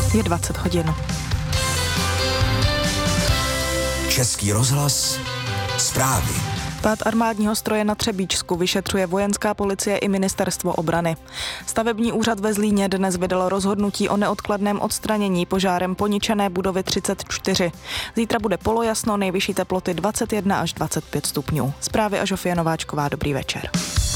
Je 20 hodin. Český rozhlas, zprávy. Pád armádního stroje na Třebíčsku vyšetřuje Vojenská policie i Ministerstvo obrany. Stavební úřad ve Zlíně dnes vydal rozhodnutí o neodkladném odstranění požárem poničené budovy 34. Zítra bude polojasno, nejvyšší teploty 21 až 25 stupňů. Zprávy a Žofie Nováčková, dobrý večer.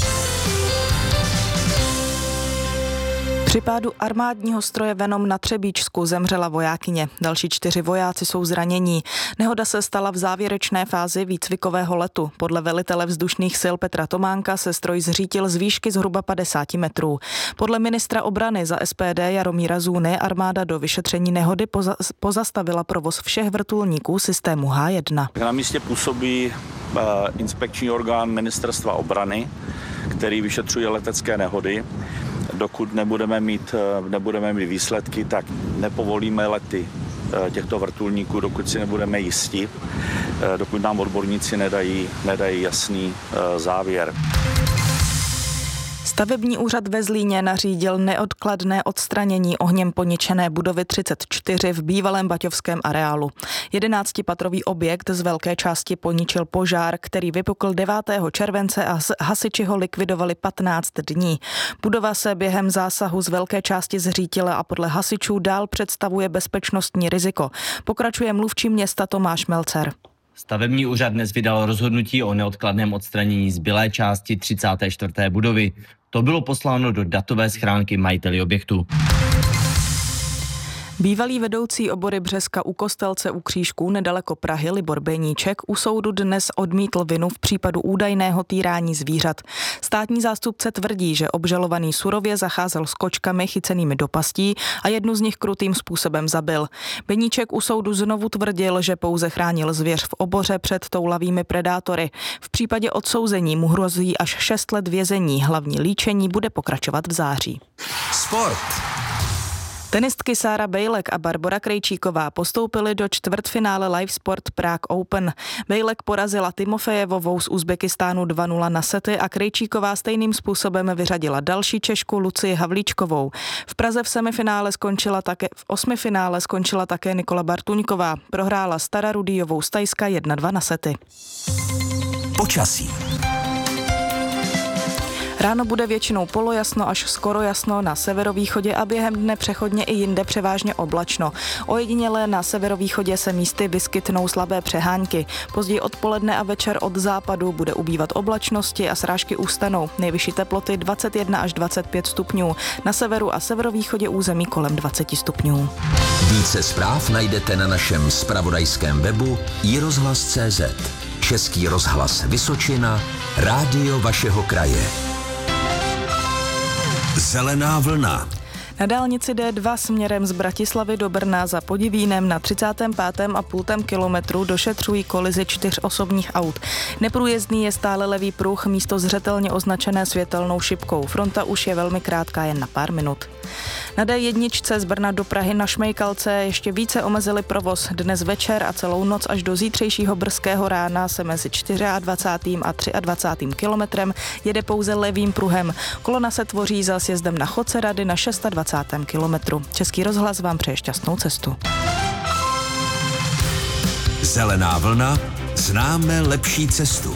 Při pádu armádního stroje Venom na Třebíčsku zemřela vojákyně. Další 4 vojáci jsou zranění. Nehoda se stala v závěrečné fázi výcvikového letu. Podle velitele vzdušných sil Petra Tománka se stroj zřítil z výšky zhruba 50 metrů. Podle ministra obrany za SPD Jaromíra Zůny armáda do vyšetření nehody pozastavila provoz všech vrtulníků systému H1. Na místě působí inspekční orgán Ministerstva obrany, který vyšetřuje letecké nehody. Dokud nebudeme mít výsledky, tak nepovolíme lety těchto vrtulníků, dokud si nebudeme jisti, dokud nám odborníci nedají jasný závěr. Stavební úřad ve Zlíně nařídil neodkladné odstranění ohněm poničené budovy 34 v bývalém baťovském areálu. 11patrový objekt z velké části poničil požár, který vypukl 9. července a hasiči ho likvidovali 15 dní. Budova se během zásahu z velké části zřítila a podle hasičů dál představuje bezpečnostní riziko. Pokračuje mluvčí města Tomáš Melcer. Stavební úřad dnes vydal rozhodnutí o neodkladném odstranění zbylé části 34. budovy. To bylo posláno do datové schránky majiteli objektu. Bývalý vedoucí obory Břeska u Kostelce u Křížků nedaleko Prahy Libor Beníček u soudu dnes odmítl vinu v případu údajného týrání zvířat. Státní zástupce tvrdí, že obžalovaný surově zacházel s kočkami chycenými do pastí a jednu z nich krutým způsobem zabil. Beníček u soudu znovu tvrdil, že pouze chránil zvěř v oboře před toulavými predátory. V případě odsouzení mu hrozí až 6 let vězení. Hlavní líčení bude pokračovat v září. Sport. Tenistky Sára Bejlek a Barbora Krejčíková postoupily do čtvrtfinále Live Sport Prague Open. Bejlek porazila Timofejevovou z Uzbekistánu 2-0 na sety a Krejčíková stejným způsobem vyřadila další Češku Lucii Havlíčkovou. V Praze v osmifinále skončila také Nikola Bartuňková. Prohrála Stara Rudijovou z Tajska 1-2 na sety. Počasí. Ráno bude většinou polojasno až skoro jasno na severovýchodě a během dne přechodně i jinde převážně oblačno. Ojediněle na severovýchodě se místy vyskytnou slabé přehánky. Později odpoledne a večer od západu bude ubývat oblačnosti a srážky ustanou. Nejvyšší teploty 21 až 25 stupňů. Na severu a severovýchodě území kolem 20 stupňů. Více zpráv najdete na našem zpravodajském webu iRozhlas.cz. Český rozhlas Vysočina, rádio vašeho kraje. Zelená vlna. Na dálnici D2 směrem z Bratislavy do Brna za Podivínem na 35,5 kilometru došetřují kolizi 4 osobních aut. Neprůjezdný je stále levý pruh, místo zřetelně označené světelnou šipkou. Fronta už je velmi krátká, jen na pár minut. Na D1 z Brna do Prahy na Šmejkalce ještě více omezili provoz. Dnes večer a celou noc až do zítřejšího brzkého rána se mezi 24. a 23. kilometrem jede pouze levým pruhem. Kolona se tvoří za sjezdem na Chodce Rady na 26. kilometru. Český rozhlas vám přeje šťastnou cestu. Zelená vlna. Známe lepší cestu.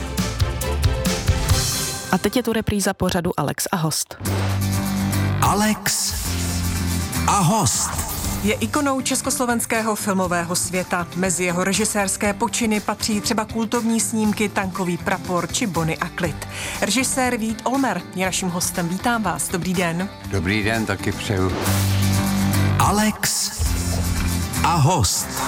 A teď je tu repríza pořadu Alex a host. Alex a host. Je ikonou československého filmového světa. Mezi jeho režisérské počiny patří třeba kultovní snímky Tankový prapor či Bonnie a Clyde. Režisér Vít Olmer je naším hostem. Vítám vás. Dobrý den. Dobrý den, taky přeju. Alex a host.